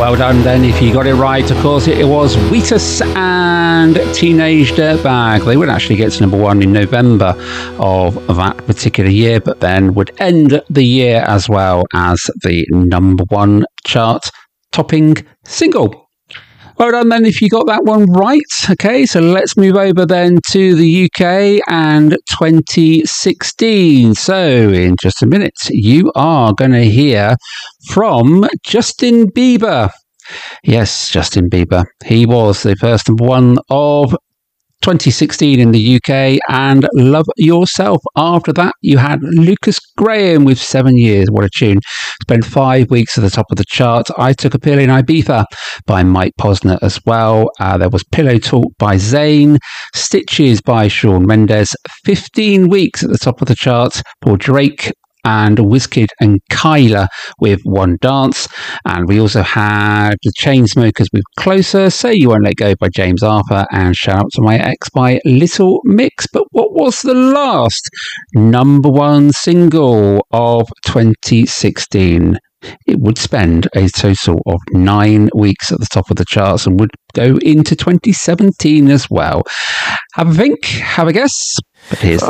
Well done then if you got it right. Of course, it was Wheatus and Teenage Dirtbag. They would actually get to number one in November of that particular year, but then would end the year as well as the number one chart topping single. Well done then if you got that one right. Okay, so let's move over then to the UK and 2016. So in just a minute, you are going to hear from Justin Bieber. Yes, Justin Bieber. He was the first number one of 2016 in the UK, and Love Yourself. After that, you had Lucas Graham with 7 Years. What a tune. Spent 5 weeks at the top of the chart. I Took a Pill in Ibiza by Mike Posner as well. There was Pillow Talk by Zayn. Stitches by Shawn Mendes. 15 weeks at the top of the chart for Drake and Wizkid and Kyla with One Dance. And we also had the Chainsmokers with Closer, Say You Won't Let Go by James Arthur, and Shout Out to My Ex by Little Mix. But what was the last number one single of 2016? It would spend a total of 9 weeks at the top of the charts and would go into 2017 as well. Have a think, have a guess. But here's the